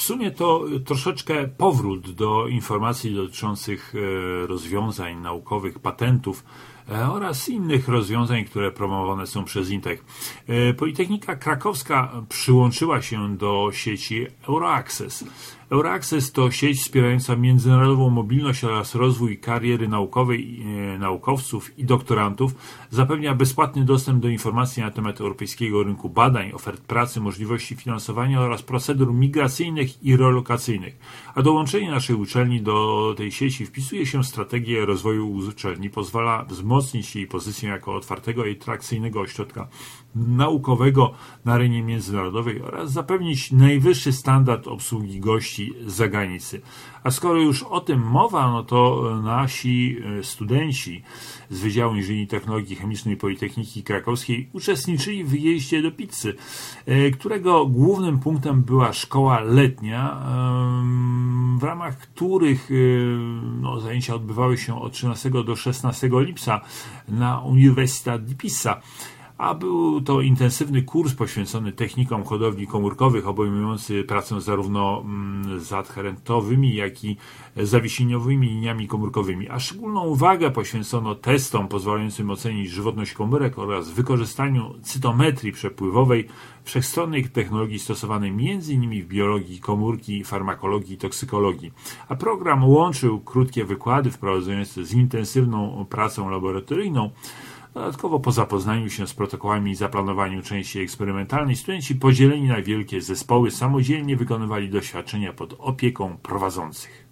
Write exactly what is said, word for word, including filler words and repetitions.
sumie to troszeczkę powrót do informacji dotyczących rozwiązań naukowych, patentów oraz innych rozwiązań, które promowane są przez Intech. Politechnika Krakowska przyłączyła się do sieci Euroaccess. Euroaccess to sieć wspierająca międzynarodową mobilność oraz rozwój kariery naukowej naukowców i doktorantów. Zapewnia bezpłatny dostęp do informacji na temat europejskiego rynku badań, ofert pracy, możliwości finansowania oraz procedur migracyjnych i relokacyjnych. A dołączenie naszej uczelni do tej sieci wpisuje się w strategię rozwoju uczelni, pozwala wzmocnić jej pozycję jako otwartego i atrakcyjnego ośrodka naukowego na arenie międzynarodowej oraz zapewnić najwyższy standard obsługi gości z zagranicy. A skoro już o tym mowa, no to nasi studenci z Wydziału Inżynierii i Technologii Chemicznej Politechniki Krakowskiej uczestniczyli w wyjeździe do Pizzy, którego głównym punktem była szkoła letnia, w ramach których no, zajęcia odbywały się od trzynastego do szesnastego lipca na Università di Pisa. A był to intensywny kurs poświęcony technikom hodowli komórkowych, obejmujący pracę zarówno z adherentowymi, jak i zawiesieniowymi liniami komórkowymi. A szczególną uwagę poświęcono testom pozwalającym ocenić żywotność komórek oraz wykorzystaniu cytometrii przepływowej, wszechstronnej technologii stosowanej między innymi w biologii komórki, farmakologii i toksykologii. A program łączył krótkie wykłady wprowadzające z intensywną pracą laboratoryjną. Dodatkowo po zapoznaniu się z protokołami i zaplanowaniu części eksperymentalnej studenci podzieleni na wielkie zespoły samodzielnie wykonywali doświadczenia pod opieką prowadzących.